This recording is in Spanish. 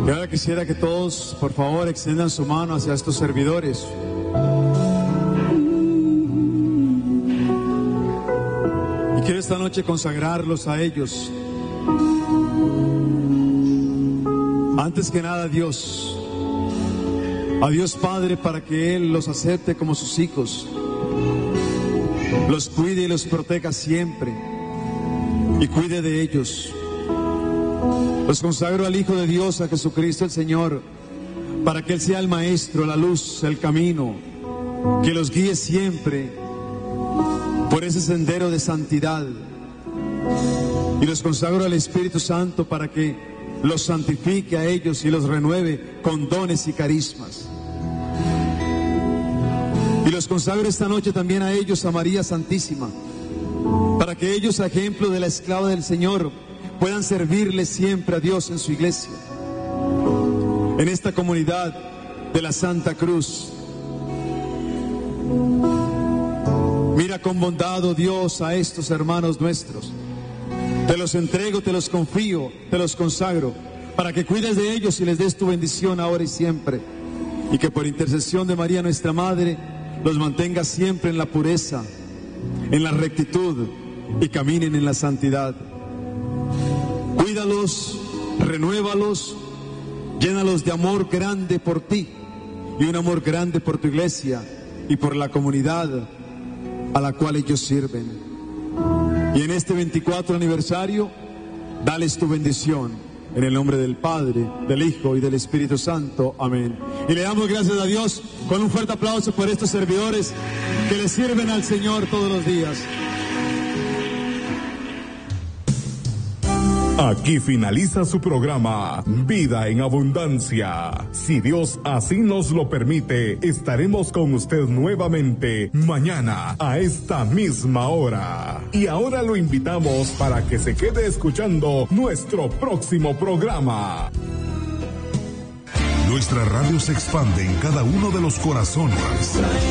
Y ahora quisiera que todos, por favor, extiendan su mano hacia estos servidores. Y quiero esta noche consagrarlos a ellos. Antes que nada a Dios Padre, para que Él los acepte como sus hijos, los cuide y los proteja siempre, y cuide de ellos. Los consagro al Hijo de Dios, a Jesucristo el Señor, para que Él sea el Maestro, la luz, el camino, que los guíe siempre por ese sendero de santidad. Y los consagro al Espíritu Santo para que los santifique a ellos y los renueve con dones y carismas. Y los consagro esta noche también a ellos, a María Santísima, para que ellos, a ejemplo de la esclava del Señor, puedan servirle siempre a Dios en su iglesia, en esta comunidad de la Santa Cruz. Mira con bondad, oh Dios, a estos hermanos nuestros. Te los entrego, te los confío, te los consagro, para que cuides de ellos y les des tu bendición ahora y siempre. Y que por intercesión de María nuestra Madre, los mantengas siempre en la pureza, en la rectitud, y caminen en la santidad. Cuídalos, renuévalos, llénalos de amor grande por ti y un amor grande por tu iglesia y por la comunidad a la cual ellos sirven. Y en este 24 aniversario, dales tu bendición. En el nombre del Padre, del Hijo y del Espíritu Santo. Amén. Y le damos gracias a Dios con un fuerte aplauso por estos servidores que le sirven al Señor todos los días. Aquí finaliza su programa Vida en Abundancia. Si Dios así nos lo permite, estaremos con usted nuevamente mañana a esta misma hora. Y ahora lo invitamos para que se quede escuchando nuestro próximo programa. Nuestra radio se expande en cada uno de los corazones.